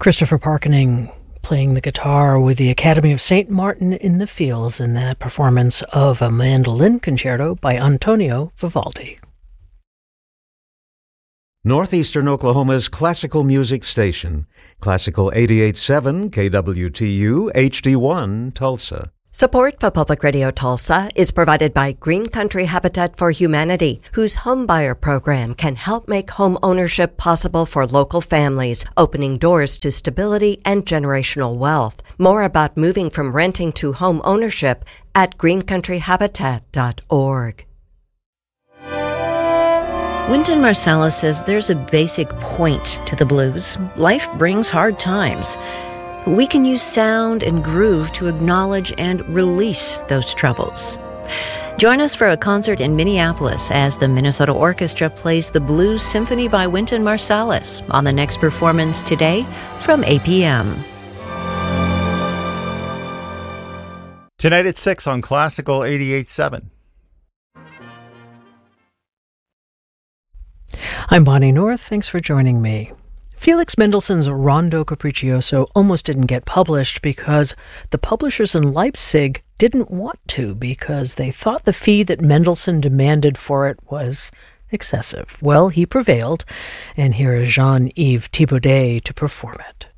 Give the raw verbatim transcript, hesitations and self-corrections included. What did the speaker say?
Christopher Parkening playing the guitar with the Academy of Saint Martin in the Fields in that performance of a mandolin concerto by Antonio Vivaldi. Northeastern Oklahoma's classical music station, Classical eighty-eight point seven K W T U H D one Tulsa. Support for Public Radio Tulsa is provided by Green Country Habitat for Humanity, whose homebuyer program can help make home ownership possible for local families, opening doors to stability and generational wealth. More about moving from renting to home ownership at green country habitat dot org. Wynton Marsalis says there's a basic point to the blues. Life brings hard times. We can use sound and groove to acknowledge and release those troubles. Join us for a concert in Minneapolis as the Minnesota Orchestra plays the Blues Symphony by Wynton Marsalis on the next performance today from eight p.m. Tonight at six on Classical eighty-eight point seven. I'm Bonnie North. Thanks for joining me. Felix Mendelssohn's Rondo Capriccioso almost didn't get published because the publishers in Leipzig didn't want to because they thought the fee that Mendelssohn demanded for it was excessive. Well, he prevailed, and here is Jean-Yves Thibaudet to perform it.